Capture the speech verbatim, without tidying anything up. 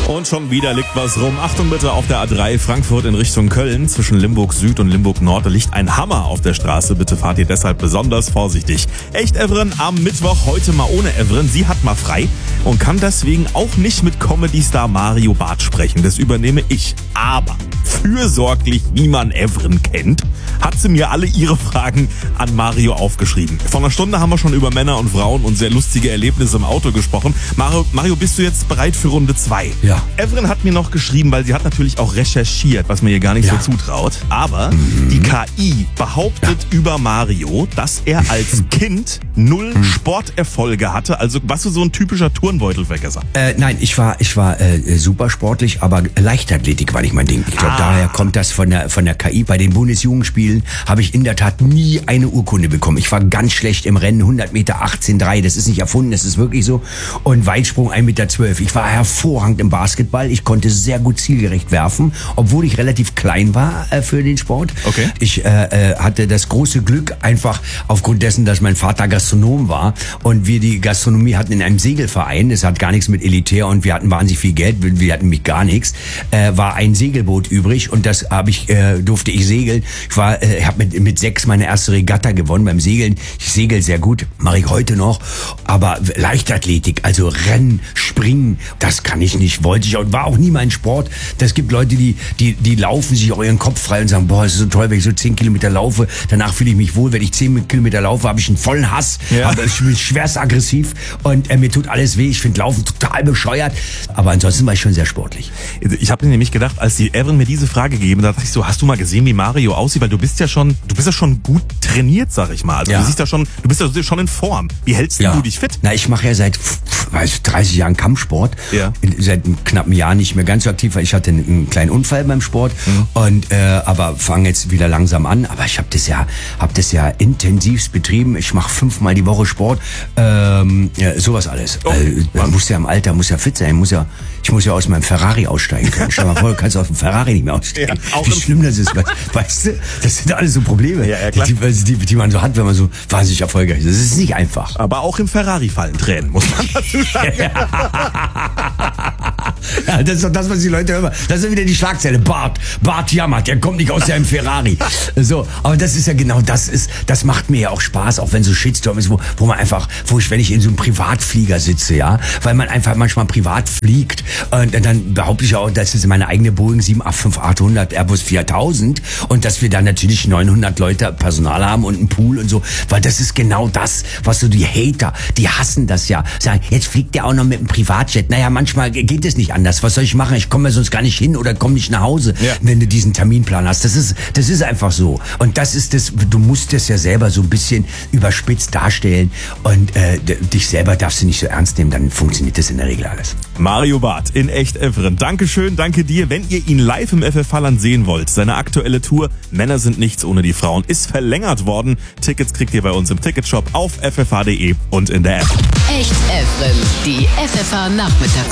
Und schon wieder liegt was rum. Achtung bitte auf der A drei Frankfurt in Richtung Köln. Zwischen Limburg Süd und Limburg Nord liegt ein Hammer auf der Straße. Bitte fahrt ihr deshalb besonders vorsichtig. Echt Evren am Mittwoch, heute mal ohne Evren. Sie hat mal frei und kann deswegen auch nicht mit Comedy-Star Mario Barth sprechen. Das übernehme ich. Aber fürsorglich, wie man Evren kennt, hat sie mir alle ihre Fragen an Mario aufgeschrieben. Vor einer Stunde haben wir schon über Männer und Frauen und sehr lustige Erlebnisse im Auto gesprochen. Mario, Mario, bist du jetzt bereit für Runde zwei? Ja. Evren hat mir noch geschrieben, weil sie hat natürlich auch recherchiert, was mir ihr gar nicht Ja. so zutraut. Aber mhm. die K I behauptet ja. über Mario, dass er als Kind null mhm. Sporterfolge hatte. Also warst du so ein typischer Turnbeutelvergesser? Äh, nein, ich war ich war äh, super sportlich, aber Leichtathletik war nicht mein Ding. Ich glaube, ah. daher kommt das von der von der K I. Bei den Bundesjugendspielen habe ich in der Tat nie eine Urkunde bekommen. Ich war ganz schlecht im Rennen, hundert Meter achtzehn Komma drei. Das ist nicht erfunden, das ist wirklich so. Und Weitsprung ein Meter zwölf. Ich war hervorragend im Basketball. Ich konnte sehr gut zielgerecht werfen, obwohl ich relativ klein war äh, für den Sport. Okay. Ich äh, äh, hatte das große Glück, einfach aufgrund dessen, dass mein Vater Gastronom war und wir die Gastronomie hatten in einem Segelverein. Das hat gar nichts mit elitär und wir hatten wahnsinnig viel Geld. Wir hatten mich gar nichts. Äh, war ein Segelboot übrig und das habe ich äh, durfte ich segeln. Ich war, äh, habe mit mit sechs meine erste Regatta gewonnen beim Segeln. Ich segel sehr gut, mache ich heute noch. Aber Leichtathletik, also Rennen, Springen, das kann ich nicht. Wollte ich und war auch nie mein Sport. Das gibt Leute, die die die laufen sich auch ihren Kopf frei und sagen, boah, es ist so toll, wenn ich so zehn Kilometer laufe. Danach fühle ich mich wohl. Wenn ich zehn Kilometer laufe, habe ich einen vollen Hass. Ja. Aber ich bin schwerst aggressiv und äh, mir tut alles weh. Ich finde Laufen total bescheuert. Aber ansonsten war ich schon sehr sportlich. Ich habe mir nämlich gedacht, als die Evren mir diese Frage gegeben hat, dachte ich so, hast du mal gesehen, wie Mario aussieht? Weil du bist ja schon, du bist ja schon gut trainiert, sag ich mal. Also ja. du siehst ja schon, du bist ja schon in Form. Wie hältst ja. du dich fit? Na, ich mache ja seit weiß, dreißig Jahren Kampfsport. Ja. Seit einem knappen Jahr nicht mehr ganz so aktiv, weil ich hatte einen, einen kleinen Unfall beim Sport. Mhm. Und äh, aber fange jetzt wieder langsam an. Aber ich habe das ja, habe das ja intensivst betrieben. Ich mache fünfmal die Woche Sport. Ähm, ja, sowas alles. Oh, äh, man muss ja im Alter, muss ja fit sein. Muss ja, ich muss ja aus meinem Ferrari aussteigen können. Stell dir mal vor, du kannst aus dem Ferrari nicht mehr aussteigen. Ja, wie schlimm das ist, weißt du? Das sind alles so Probleme, ja, ja, klar. Die, die, die man so hat, wenn man so wahnsinnig erfolgreich ist. Das ist nicht einfach. Aber auch im Ferrari fallen Tränen, muss man dazu sagen. Ja, das ist doch das, was die Leute hören. Das ist wieder die Schlagzeile. Bart, Bart jammert, der kommt nicht aus seinem Ferrari. So, aber das ist ja genau das ist, das macht mir ja auch Spaß, auch wenn so Shitstorm ist, wo, wo man einfach, wo ich, wenn ich in so einem Privatflieger sitze, ja, weil man einfach manchmal privat fliegt und dann behaupte ich auch, das ist meine eigene Boeing sieben acht fünf achthundert Airbus viertausend und dass wir dann natürlich neunhundert Leute Personal haben und einen Pool und so, weil das ist genau das, was so die Hater, die hassen das ja, sagen, jetzt fliegt der auch noch mit einem Privatjet. Naja, manchmal geht es nicht anders. Was soll ich machen? Ich komme ja sonst gar nicht hin oder komme nicht nach Hause, ja. wenn du diesen Terminplan hast. Das ist, das ist einfach so. Und das ist das, du musst das ja selber so ein bisschen überspitzt darstellen und äh, dich selber darfst du nicht so ernst nehmen, dann funktioniert das in der Regel alles. Mario Barth in Echt Evren. Dankeschön, danke dir. Wenn ihr ihn live im F F Halland sehen wollt, seine aktuelle Tour Männer sind nichts ohne die Frauen ist verlängert worden. Tickets kriegt ihr bei uns im Ticketshop auf f f h punkt d e und in der App. Echt Evren, die F F H Nachmittags